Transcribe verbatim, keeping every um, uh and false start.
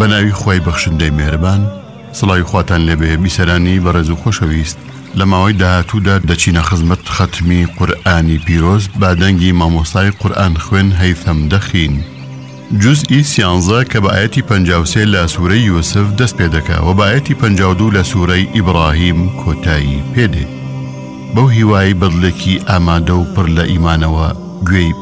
بەناوی خوای بەخشندەی مێربان. سڵاوی خواتان لێبێ بیسەرانی بەڕێز و خۆشەویست. لە ماوەی داهاتوودا دەچینە خزمەت ختمی قورئانی پیرۆز بادەنگی مامۆستای قورئان خوێن هەیثەم دەخین. جزئی سیانزە کە بە ئاەتی پەنجا و سێ لە سوورەی یوسف دەست پێ دەکا و بە ئاەتی پەنجا و دوو لە سوورەی ئیبراهیم کۆتایی پێدێ. بەو هیوای بەدڵێکی ئامادە و پڕ لە ئیمانەوە گوێی